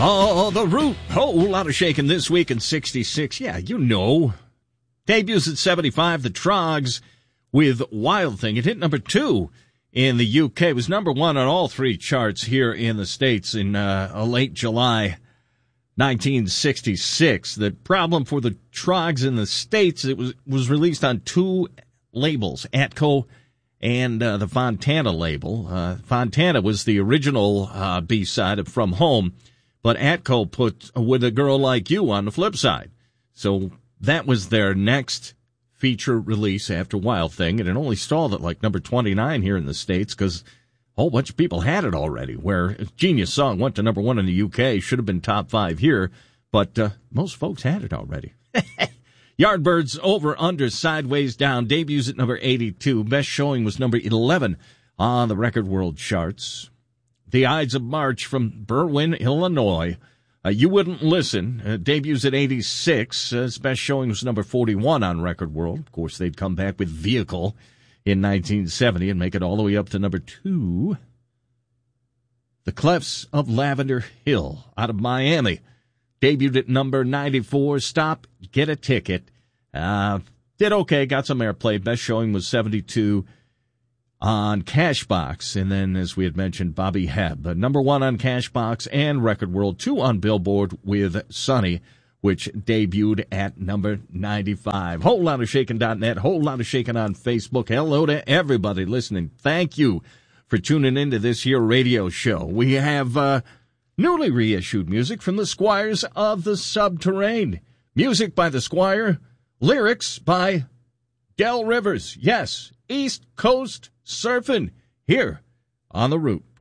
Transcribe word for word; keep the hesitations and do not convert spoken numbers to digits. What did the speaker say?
Oh, The Root. Whole lot of shaking this week in sixty-six. Yeah, you know. Debuts at seventy-five, The Troggs with Wild Thing. It hit number two in the U K. It was number one on all three charts here in the States in uh, a late July nineteen sixty-six. The problem for The Troggs in the States, it was, was released on two labels, Atco and uh, the Fontana label. Uh, Fontana was the original uh, B-side of From Home, but Atco put With a Girl Like You on the flip side. So that was their next feature release after Wild Thing, and it only stalled at like number twenty-nine here in the States because a whole bunch of people had it already, where Genius Song went to number one in the U K, should have been top five here, but uh, most folks had it already. Yardbirds Over, Under, Sideways Down, debuts at number eighty-two. Best showing was number eleven on the Record World charts. The Ides of March from Berwyn, Illinois. Uh, You Wouldn't Listen, uh, debuts at eighty-six. Uh, its best showing was number forty-one on Record World. Of course, they'd come back with Vehicle in nineteen seventy and make it all the way up to number two. The Clefs of Lavender Hill out of Miami. Debuted at number ninety-four. Stop, Get a Ticket. Uh, did okay, got some airplay. Best showing was seventy-two on Cashbox. And then, as we had mentioned, Bobby Hebb. Uh, number one on Cashbox and Record World. Two on Billboard with Sunny, which debuted at number ninety-five. Whole lot of shakin dot net. Whole lot of shakin on Facebook. Hello to everybody listening. Thank you for tuning into this here radio show. We have uh, newly reissued music from the Squires of the Subterrane. Music by the Squire, lyrics by Del Rivers. Yes, East Coast Surfin' here on The Root.